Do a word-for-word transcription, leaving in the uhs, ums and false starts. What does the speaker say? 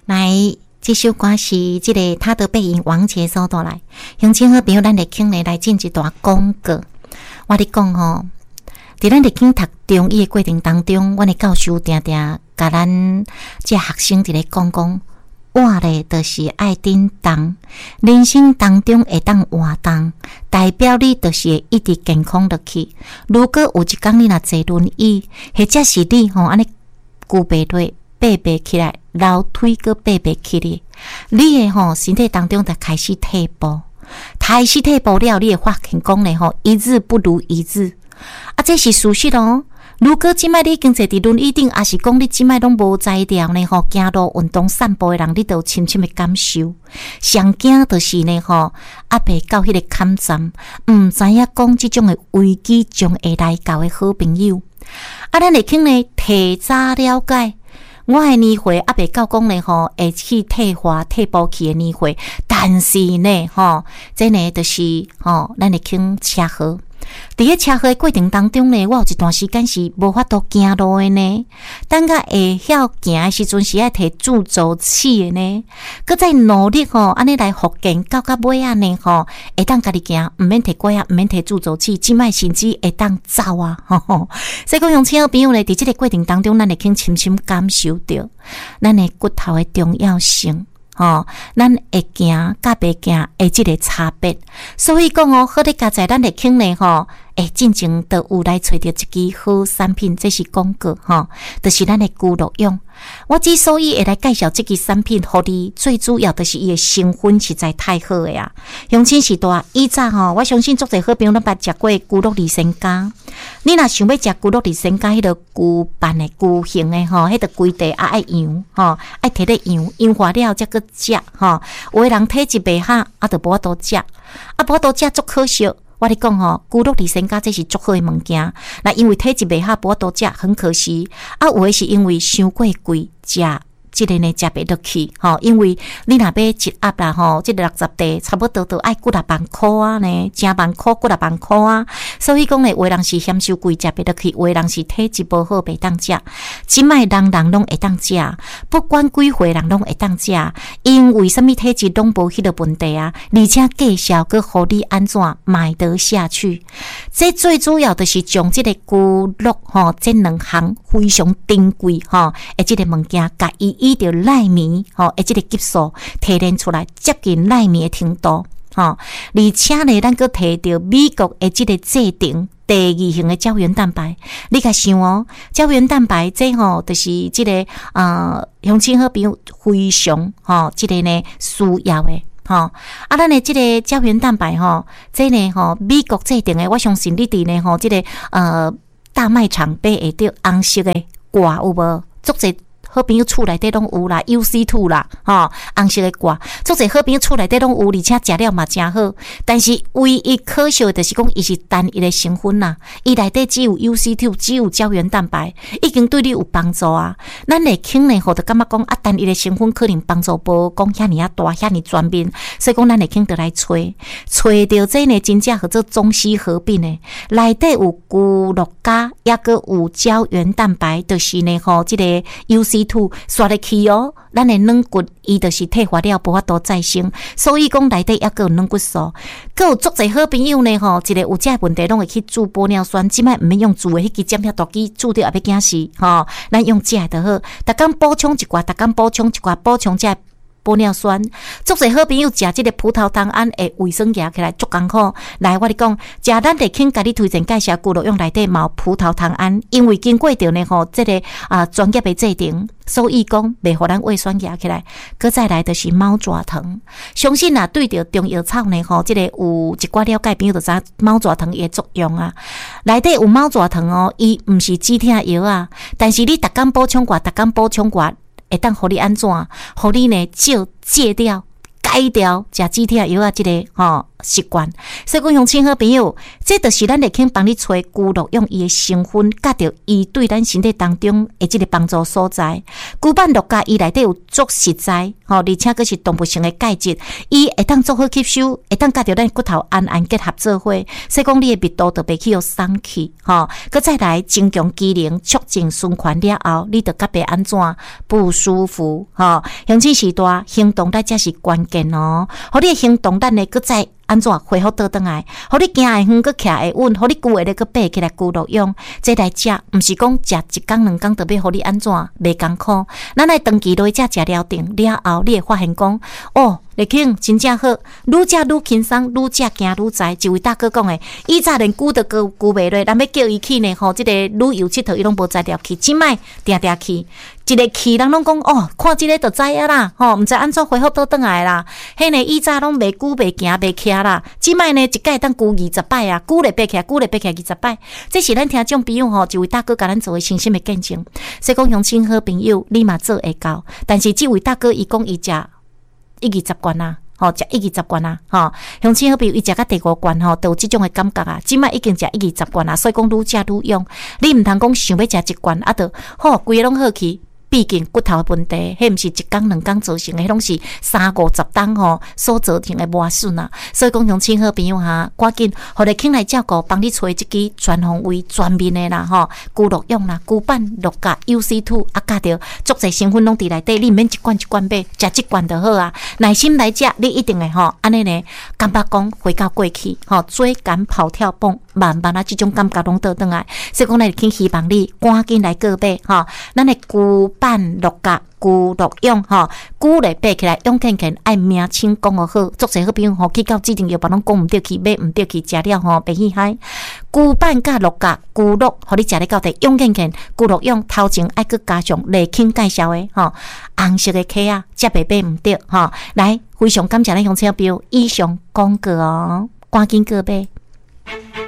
来，这首歌是这个他的背影王杰所带来。乡亲好朋友，咱来听呢来进一段广告。我咧讲吼，伫咱咧去读中医的过程当中，阮的教授定定甲咱这学生伫咧讲讲。活咧，就是爱振动，人生当中会当活动，代表你就是会一直健康落去。如果有一天你若坐轮椅，或者是你吼安尼骨背腿爬爬起来，楼腿个爬爬起来，你的吼身体当中就开始退步，开始退步了，你会发现讲咧吼，一日不如一日，啊，这是事实哦。如果即摆你已经坐伫轮椅顶，也是讲你即摆拢无才调呢吼，行路运动散步的人，你都有深深的感受。上惊就是呢吼，阿伯到迄个坎站，毋知影讲即种的危机将会来到的好朋友。啊，咱会肯呢提早了解。我的年岁阿伯到讲呢吼，会去退化退步去的年岁，但是呢吼，这呢就是吼，咱会肯车祸。伫个车祸的过程当中呢，我有一段时间是无法度行路的呢。等甲会晓行的时阵，是爱摕助走器的呢。搁再努力吼，安尼来复健，到到尾啊呢吼，会当家己行，毋免摕拐啊，毋免摕助走器，即摆甚至会当走啊，吼吼。所以讲，乡亲好朋友呢，伫即个过程当中，咱会肯深深感受到咱的骨头的重要性。吼，咱会行甲袂行的即个差别，所以讲哦，好咧加在咱会肯呢吼，诶，进前都有来找到一支好产品，这是广告吼，就是咱的骨肉用。我之所以会来介绍这支产品，互你最主要就是伊的成分实在太好诶啊！乡亲是大，以早吼，我相信足侪好朋友拢捌食过骨肉二仙胶。你若想要食骨肉二仙胶，迄个骨板的骨形诶吼，迄个规地啊爱养吼，爱摕咧养，养化了才去食吼。有诶人体质袂好，啊，就无法度食，啊，无法度食足可惜。我咧讲吼，骨肉二仙胶这是足好诶物件，那因为体质袂好，无法度食，很可惜。啊，有诶是因为伤过贵，食即个呢食袂落去，吼，因为你若要一盒啦，吼，即个六十块差不多都爱几六万块啊呢，正万块几六万块啊，所以讲呢，有人是嫌收贵食袂落去，有人是体质无好袂当食，即卖人人拢会当食，不管几岁人拢会当食，因为什么体质拢无迄个问题啊，而且介绍佮互你安怎买得下去，这最主要的是将即个骨肉吼，这两项非常珍贵吼，诶，即个物件甲伊。伊着纳米吼，诶，即个激素提炼出来接近纳米的程度吼，而且呢，咱阁摕到美国的即个制定第二型的胶原蛋白。你甲想哦，胶原蛋白这吼，就是即个呃，乡亲好朋友非常吼，即个呢需要的。吼，啊，咱的即个胶原蛋白吼，这呢吼，美国制定的，我相信你伫呢吼，即个呃大卖场买会到红色的挂有无？足侪。好朋友厝内底拢有啦 ，U C two 啦，吼，红色的挂，足侪好朋友厝内底拢有，而且食了嘛真好。但是唯一可惜的就是讲，伊是单一的成分啦，伊内底只有 U C two， 只有胶原蛋白，已经对你有帮助啊。咱会肯呢，吼，就感觉讲啊，单一的成分可能帮助无讲遐尼啊大，遐尼全面，所以讲咱会肯得来找，找到这呢，真正合做中西合并的，内底有骨肉加，也个有胶原蛋白，就是呢，吼，这个 U C。刷入去哦，咱的软骨伊就是退化了，无法度再生，所以讲内底抑个有软骨素，佮有足侪好朋友呢吼，一个有这问题拢会去注玻尿酸，即摆毋免用注的迄支尖片大机注掉也要惊死吼，咱用这就好，逐工补充一寡，逐工补充一寡，补充这玻尿酸，足侪好朋友食即个葡萄糖胺的卫生夹起来足艰苦。来，我哋讲，食咱得肯甲你推荐介绍骨肉用内底毛葡萄糖胺，因为经过着呢吼，即、这个啊专业的制定，所以讲袂互咱胃酸夹起来。搁再来就是猫爪藤，相信啊对着中药草呢吼，即、这个有一寡了解朋友就知猫爪藤伊的作用啊。内底有猫爪藤哦，伊毋是止痛药啊，但是你逐工补充过，逐工补充过。会当互你安怎？互你呢少戒掉、改掉食止痛药啊，即个吼习惯。所以讲，乡亲好朋友，这就是咱会肯帮你找菇鹿用伊的成分，甲着伊对咱身体当中的这个帮助所在。菇板鹿角伊内底有足实在，吼，而且佫是动物性的钙质，伊会当做好吸收，会当甲着咱骨头安安结合做伙。所以讲，你的味道就袂去互送去，吼，佮再来增强机能，促进循环了后，你就甲袂安怎不舒服，吼。乡亲时代行动力才是关键哦，互你的行动力呢，佮再安怎恢复倒转来，互你行会远，佮徛会稳，互你久会咧佮爬起来骨碌用，这来食，毋是讲食一工两工，特别互你安怎袂艰苦。咱来长期落去食了定了后，你会发现讲，哦，立庆真正好，愈食愈轻松，愈食行愈知。一位大哥讲诶，以前连久都久久袂落，咱要叫伊去呢，吼，即、这个旅游佚佗伊拢无才调去，即摆定定去。一个去人拢讲哦，看即个就知影啦，吼，毋知安怎恢复倒转来啦。迄呢以前拢袂久袂行袂徛啦，即摆呢一届当久二十摆啊，久咧爬起来，久咧爬起来二十摆。这是咱听众朋友吼，一位大哥甲咱做诶信心诶见证。所以讲乡亲好朋友，你嘛做会到，但是即位大哥伊讲伊食一二十罐啊。吼，食一二十罐啊！吼，乡亲好朋友，伊食到第五罐吼，都有即种诶感觉啊。即摆已经食一二十罐啊，所以讲愈食愈勇。你毋通讲想要食一罐啊，就吼规个拢好去。毕竟骨头的问题，迄毋是一工两工造成的，迄拢是三五十冬吼所造成的磨损啊。所以讲，乡亲好朋友哈，赶紧互你请来照顾，帮你找一支全方位全面的啦吼，菇鹿用啦、菇板、鹿角、U C 二啊，加着足侪成分拢伫内底，你毋免一罐一罐买，食一罐就好啊。耐心来食，你一定会吼安尼呢，感觉讲回到过去吼，追赶跑跳蹦，慢慢啊，即种感觉拢倒转来。所以讲，咱就希望你赶紧来购买吼，咱的菇板、鹿角、菇鹿用吼，菇咧爬起来，勇健健，爱名称讲个好，足侪好朋友吼，去到指定药房拢讲毋对去，买毋对去，食了吼袂喜嗨。菇板甲鹿角、菇鹿，互你食咧到底，勇健健，菇鹿用头前爱去加上丽卿介绍的吼，红色的壳啊，则袂买毋对吼。来，非常感谢咱乡亲朋友以上讲过哦，赶紧购买。